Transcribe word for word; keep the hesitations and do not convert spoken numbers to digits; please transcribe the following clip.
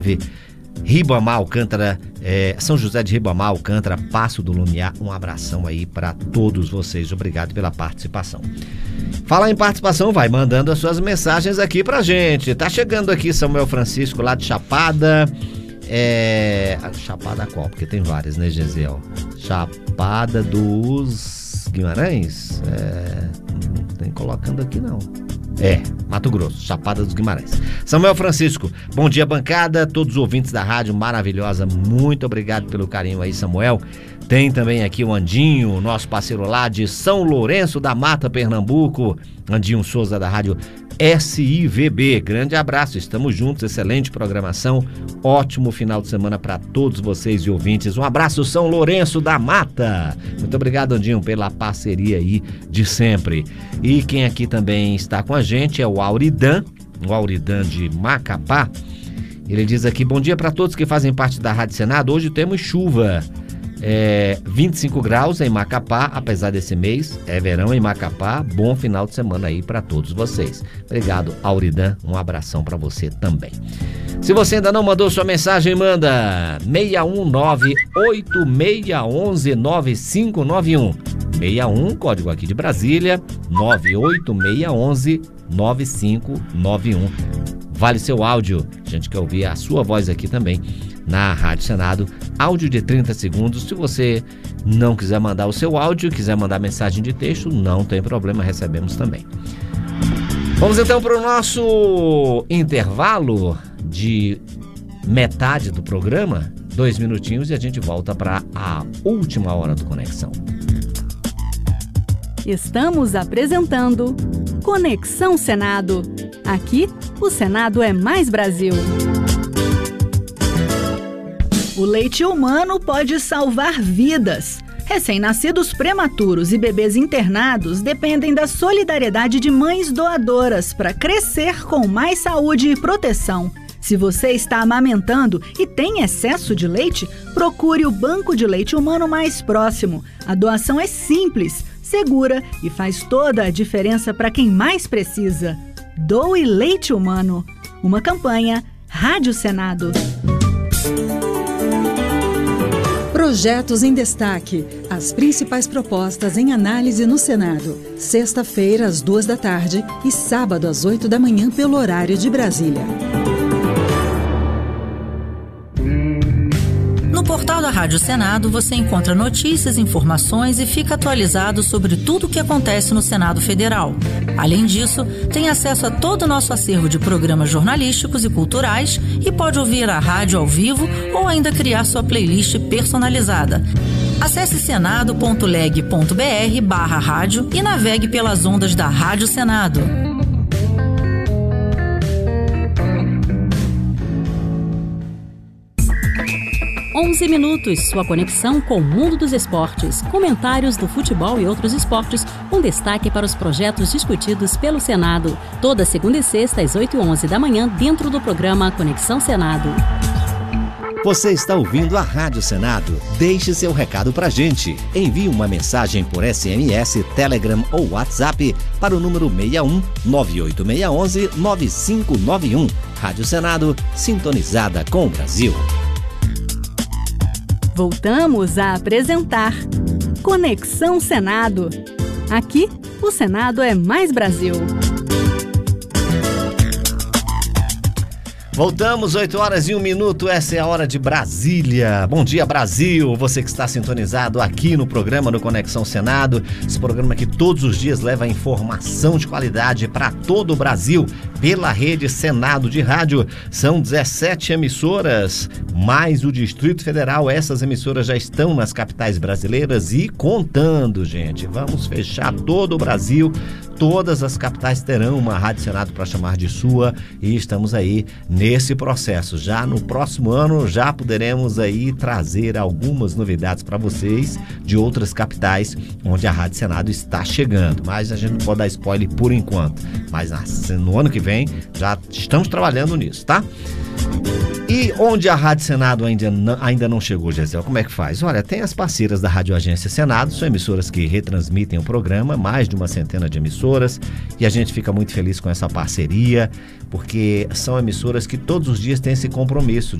Ribamar, Alcântara, é, São José de Ribamar, Alcântara, Passo do Lumiar, um abração aí para todos vocês, obrigado pela participação. Falar em participação, vai mandando as suas mensagens aqui pra gente. Tá chegando aqui Samuel Francisco lá de Chapada, é... Chapada qual? Porque tem várias, né, Gesiel? Chapada dos Guimarães? É... Não tem colocando aqui não. É, Mato Grosso, Chapada dos Guimarães. Samuel Francisco, bom dia bancada, todos os ouvintes da rádio maravilhosa, muito obrigado pelo carinho aí, Samuel. Tem também aqui o Andinho, nosso parceiro lá de São Lourenço da Mata, Pernambuco, Andinho Souza da rádio S I V B, grande abraço, estamos juntos, excelente programação, ótimo final de semana para todos vocês e ouvintes, um abraço São Lourenço da Mata, muito obrigado Andinho pela parceria aí de sempre. E quem aqui também está com a gente é o Auridan, o Auridan de Macapá, ele diz aqui, bom dia para todos que fazem parte da Rádio Senado, hoje temos chuva, É, vinte e cinco graus em Macapá, apesar desse mês, é verão em Macapá, bom final de semana aí para todos vocês. Obrigado, Auridan, um abração para você também. Se você ainda não mandou sua mensagem, manda seis um nove, oito seis um um, nove cinco nove um. seis um, código aqui de Brasília, nove oito seis um um, nove cinco nove um. Vale seu áudio, a gente quer ouvir a sua voz aqui também na Rádio Senado, áudio de trinta segundos. Se você não quiser mandar o seu áudio, quiser mandar mensagem de texto, não tem problema, recebemos também. Vamos então para o nosso intervalo de metade do programa, dois minutinhos e a gente volta para a última hora do Conexão. Estamos apresentando Conexão Senado. Aqui, o Senado é mais Brasil. O leite humano pode salvar vidas. Recém-nascidos prematuros e bebês internados dependem da solidariedade de mães doadoras para crescer com mais saúde e proteção. Se você está amamentando e tem excesso de leite, procure o banco de leite humano mais próximo. A doação é simples, segura e faz toda a diferença para quem mais precisa. Doe leite humano. Uma campanha Rádio Senado. Projetos em destaque. As principais propostas em análise no Senado. Sexta-feira, às duas da tarde e sábado, às oito da manhã, pelo horário de Brasília. No portal da Rádio Senado, você encontra notícias, informações e fica atualizado sobre tudo o que acontece no Senado Federal. Além disso, tem acesso a todo o nosso acervo de programas jornalísticos e culturais e pode ouvir a rádio ao vivo ou ainda criar sua playlist personalizada. Acesse senado ponto leg ponto br barra rádio e navegue pelas ondas da Rádio Senado. onze minutos, sua conexão com o mundo dos esportes, comentários do futebol e outros esportes, um destaque para os projetos discutidos pelo Senado. Toda segunda e sexta, às oito e onze da manhã, dentro do programa Conexão Senado. Você está ouvindo a Rádio Senado? Deixe seu recado pra gente. Envie uma mensagem por S M S, Telegram ou WhatsApp para o número seis um nove oito seis um um nove cinco nove um. Rádio Senado, sintonizada com o Brasil. Voltamos a apresentar Conexão Senado. Aqui, o Senado é mais Brasil. Voltamos, oito horas e um minuto, essa é a hora de Brasília. Bom dia, Brasil, você que está sintonizado aqui no programa do Conexão Senado, esse programa que todos os dias leva informação de qualidade para todo o Brasil, pela rede Senado de Rádio. São dezessete emissoras, mais o Distrito Federal. Essas emissoras já estão nas capitais brasileiras e contando, gente. Vamos fechar todo o Brasil. Todas as capitais terão uma Rádio Senado para chamar de sua e estamos aí nesse processo. Já no próximo ano já poderemos aí trazer algumas novidades para vocês de outras capitais onde a Rádio Senado está chegando, mas a gente não pode dar spoiler por enquanto, mas no ano que vem já estamos trabalhando nisso, tá? E onde a Rádio Senado ainda não, ainda não chegou, Gisele, como é que faz? Olha, tem as parceiras da Rádio Agência Senado, são emissoras que retransmitem o programa, mais de uma centena de emissoras, emissoras, e a gente fica muito feliz com essa parceria, porque são emissoras que todos os dias têm esse compromisso